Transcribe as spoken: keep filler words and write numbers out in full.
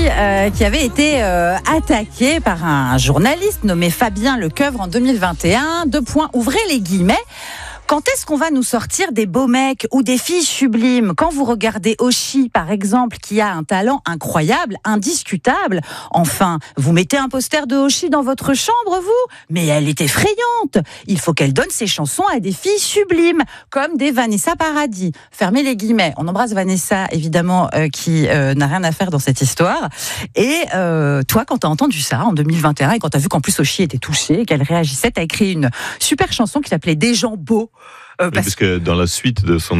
euh, qui avait été euh, attaqué par un journaliste nommé Fabien Lecoeuvre en deux mille vingt et un. Deux points, ouvrez les guillemets. Quand est-ce qu'on va nous sortir des beaux mecs ou des filles sublimes? Quand vous regardez Oshi, par exemple, qui a un talent incroyable, indiscutable, enfin, vous mettez un poster de Oshi dans votre chambre, vous? Mais elle est effrayante. Il faut qu'elle donne ses chansons à des filles sublimes, comme des Vanessa Paradis. Fermez les guillemets. On embrasse Vanessa, évidemment, euh, qui euh, n'a rien à faire dans cette histoire. Et euh, toi, quand t'as entendu ça en deux mille vingt et un, et quand t'as vu qu'en plus Oshi était touchée, qu'elle réagissait, t'as écrit une super chanson qui s'appelait Des gens beaux. Euh, oui, parce... parce que dans la suite de son